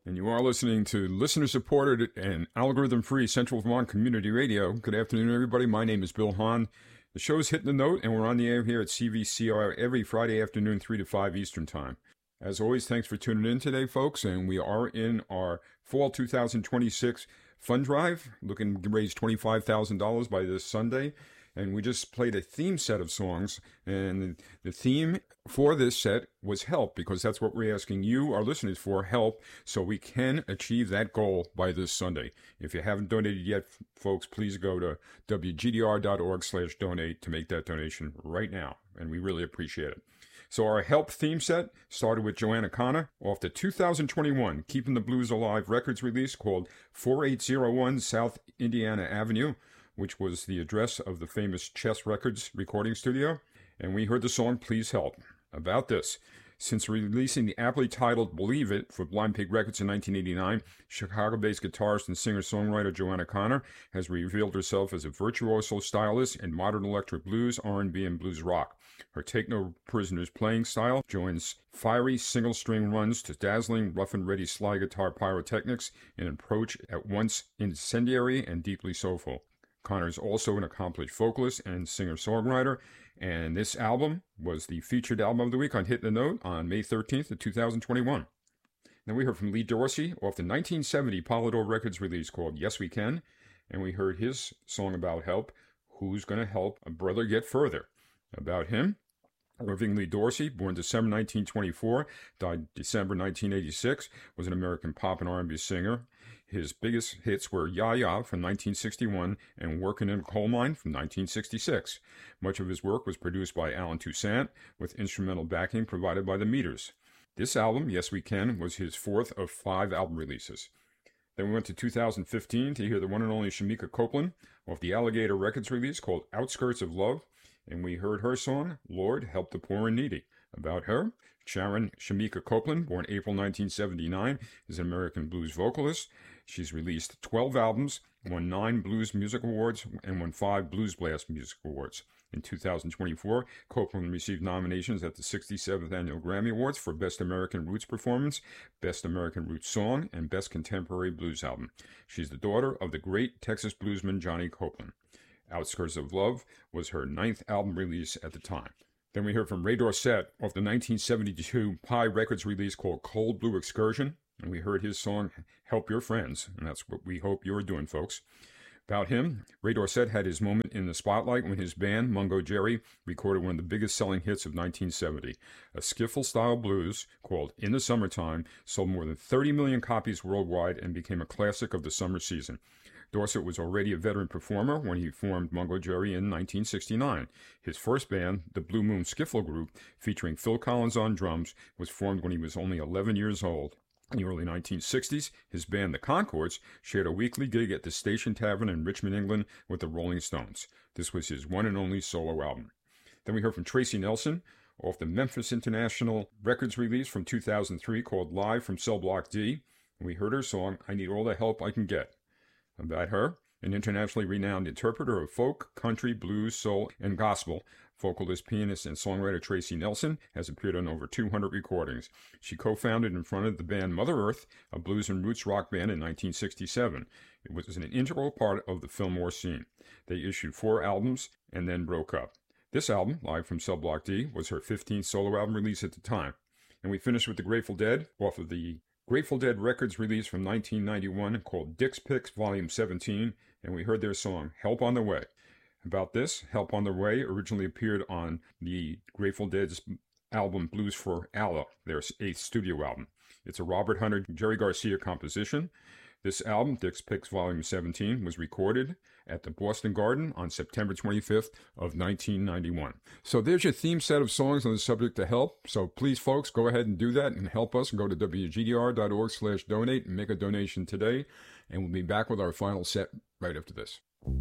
And you are listening to listener-supported and algorithm-free Central Vermont Community Radio. Good afternoon, everybody. My name is Bill Hahn. The show's hitting the note, and we're on the air here at CVCR every Friday afternoon, 3 to 5 Eastern Time. As always, thanks for tuning in today, folks, and we are in our Fall 2026 Fund Drive, looking to raise $25,000 by this Sunday. And we just played a theme set of songs, and the theme for this set was help, because that's what we're asking you, our listeners, for, help, so we can achieve that goal by this Sunday. If you haven't donated yet, folks, please go to wgdr.org/donate to make that donation right now, and we really appreciate it. So our help theme set started with Joanna Connor off the 2021 Keeping the Blues Alive records release called 4801 South Indiana Avenue, which was the address of the famous Chess Records recording studio, and we heard the song Please Help. About this, since releasing the aptly titled Believe It for Blind Pig Records in 1989, Chicago-based guitarist and singer-songwriter Joanna Connor has revealed herself as a virtuoso stylist in modern electric blues, R&B, and blues rock. Her Take No Prisoners playing style joins fiery single-string runs to dazzling, rough-and-ready slide guitar pyrotechnics in an approach at once incendiary and deeply soulful. Connor is also an accomplished vocalist and singer-songwriter, and this album was the featured album of the week on Hit the Note on May 13th of 2021. Then we heard from Lee Dorsey off the 1970 Polydor Records release called Yes We Can, and we heard his song about help, Who's Gonna Help a Brother Get Further. About him, Irving Lee Dorsey, born December 1924, died December 1986, was an American pop and R&B singer. His biggest hits were Ya Ya from 1961 and Workin' in a Coal Mine from 1966. Much of his work was produced by Alan Toussaint, with instrumental backing provided by the Meters. This album, Yes We Can, was his fourth of 5 album releases. Then we went to 2015 to hear the one and only Shamika Copeland off the Alligator Records release called Outskirts of Love, and we heard her song, Lord Help the Poor and Needy. About her, Sharon Shamika Copeland, born April 1979, is an American blues vocalist. She's released 12 albums, won 9 Blues Music Awards, and won 5 Blues Blast Music Awards. In 2024, Copeland received nominations at the 67th Annual Grammy Awards for Best American Roots Performance, Best American Roots Song, and Best Contemporary Blues Album. She's the daughter of the great Texas bluesman Johnny Copeland. Outskirts of Love was her 9th album release at the time. Then we heard from Ray Dorset off the 1972 Pie Records release called Cold Blue Excursion, and we heard his song Help Your Friends, and that's what we hope you're doing, folks. About him, Ray Dorset had his moment in the spotlight when his band, Mungo Jerry, recorded one of the biggest selling hits of 1970. A skiffle-style blues called In the Summertime sold more than 30 million copies worldwide and became a classic of the summer season. Dorset was already a veteran performer when he formed Mungo Jerry in 1969. His first band, the Blue Moon Skiffle Group, featuring Phil Collins on drums, was formed when he was only 11 years old. In the early 1960s, his band, the Concords, shared a weekly gig at the Station Tavern in Richmond, England, with the Rolling Stones. This was his one and only solo album. Then we heard from Tracy Nelson off the Memphis International Records release from 2003 called Live from Cell Block D, and we heard her song, I Need All the Help I Can Get. About her, an internationally renowned interpreter of folk, country, blues, soul, and gospel, vocalist, pianist, and songwriter Tracy Nelson has appeared on over 200 recordings. She co-founded and fronted the band Mother Earth, a blues and roots rock band, in 1967. It was an integral part of the Fillmore scene. They issued 4 albums and then broke up. This album, Live from Cell Block D, was her 15th solo album release at the time. And we finished with the Grateful Dead off of the Grateful Dead Records release from 1991 called Dick's Picks Volume 17, and we heard their song, Help on the Way. About this, Help on the Way originally appeared on the Grateful Dead's album Blues for Allah, their 8th studio album. It's a Robert Hunter, Jerry Garcia composition. This album, Dick's Picks Volume 17, was recorded at the Boston Garden on September 25th of 1991. So there's your theme set of songs on the subject of help. So please, folks, go ahead and do that and help us. Go to wgdr.org/donate and make a donation today. And we'll be back with our final set right after this.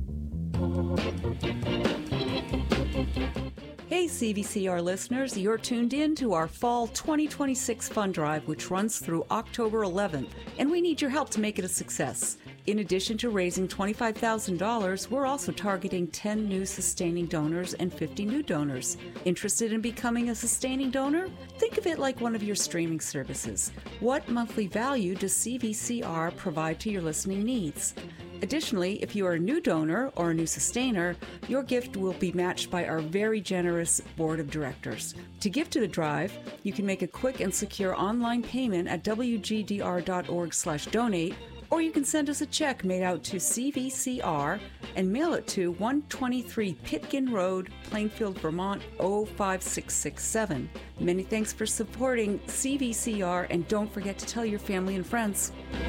Hey CVCR listeners, you're tuned in to our Fall 2026 Fund Drive, which runs through October 11th, and we need your help to make it a success. In addition to raising $25,000, we're also targeting 10 new sustaining donors and 50 new donors. Interested in becoming a sustaining donor? Think of it like one of your streaming services. What monthly value does CVCR provide to your listening needs? Additionally, if you are a new donor or a new sustainer, your gift will be matched by our very generous board of directors. To give to the drive, you can make a quick and secure online payment at wgdr.org/donate, or you can send us a check made out to CVCR and mail it to 123 Pitkin Road, Plainfield, Vermont 05667. Many thanks for supporting CVCR, and don't forget to tell your family and friends.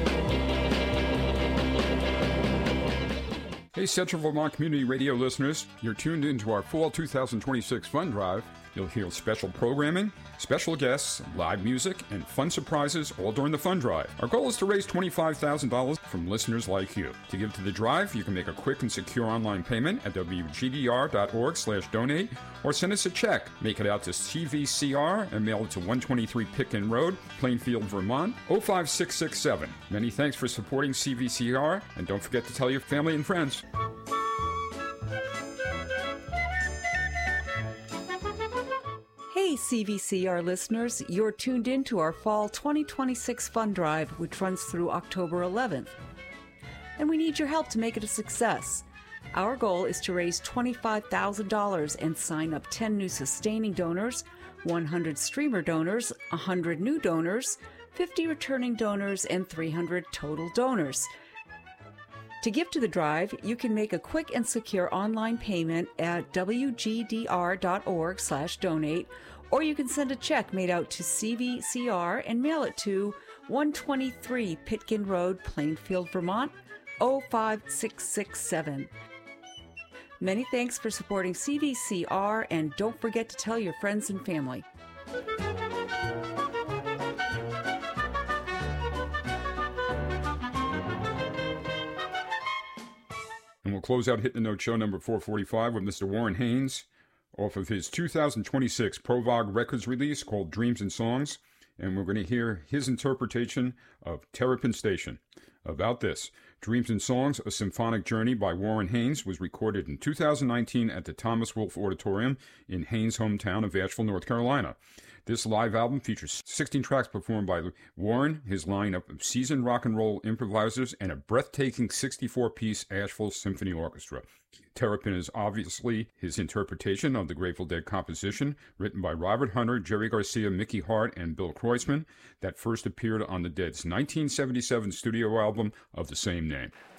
Hey, Central Vermont Community Radio listeners, you're tuned into our Fall 2026 Fund Drive. You'll hear special programming, special guests, live music, and fun surprises all during the Fund Drive. Our goal is to raise $25,000 from listeners like you. To give to the drive, you can make a quick and secure online payment at wgdr.org/donate or send us a check. Make it out to CVCR and mail it to 123 Pitkin Road, Plainfield, Vermont 05667. Many thanks for supporting CVCR, and don't forget to tell your family and friends. Hey CVCR listeners, you're tuned in to our Fall 2026 Fund Drive, which runs through October 11th. And we need your help to make it a success. Our goal is to raise $25,000 and sign up 10 new sustaining donors, 100 streamer donors, 100 new donors, 50 returning donors, and 300 total donors. To give to the drive, you can make a quick and secure online payment at wgdr.org/donate, or you can send a check made out to CVCR and mail it to 123 Pitkin Road, Plainfield, Vermont 05667. Many thanks for supporting CVCR, and don't forget to tell your friends and family. And we'll close out Hit the Note show number 445 with Mr. Warren Haynes off of his 2026 Provog Records release called Dreams and Songs. And we're going to hear his interpretation of Terrapin Station. About this, Dreams and Songs, A Symphonic Journey by Warren Haynes was recorded in 2019 at the Thomas Wolfe Auditorium in Haynes' hometown of Asheville, North Carolina. This live album features 16 tracks performed by Warren, his lineup of seasoned rock and roll improvisers, and a breathtaking 64-piece Asheville Symphony Orchestra. Terrapin is obviously his interpretation of the Grateful Dead composition, written by Robert Hunter, Jerry Garcia, Mickey Hart, and Bill Kreutzmann, that first appeared on the Dead's 1977 studio album of the same name.